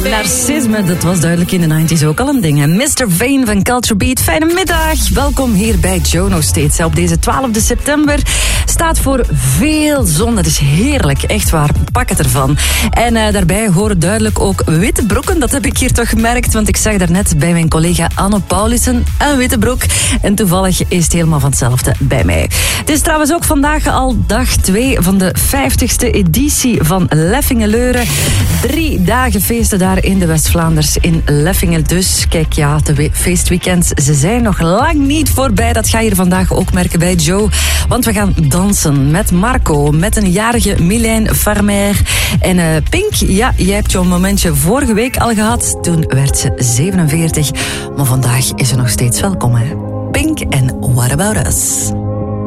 Narcisme, dat was duidelijk in de 90s ook al een ding. Mr. Vane van Culture Beat, fijne middag. Welkom hier bij Joe nog steeds. Op deze 12 september staat voor veel zon. Dat is heerlijk, echt waar. Pak het ervan. En daarbij horen duidelijk ook witte broeken. Dat heb ik hier toch gemerkt, want ik zag daarnet bij mijn collega Anne Paulussen een witte broek. En toevallig is het helemaal van hetzelfde bij mij. Het is trouwens ook vandaag al dag 2 van de 50ste editie van Leffingeleuren. 3 dagen feesten daar in de West-Vlaanders in Leffingen. Dus kijk, ja, de feestweekends, ze zijn nog lang niet voorbij. Dat ga je hier vandaag ook merken bij Joe. Want we gaan dansen met Marco, met een jarige Mylène Farmer. En Pink, ja, jij hebt jouw momentje vorige week al gehad. Toen werd ze 47. Maar vandaag is ze nog steeds welkom, hè. Pink en What About Us?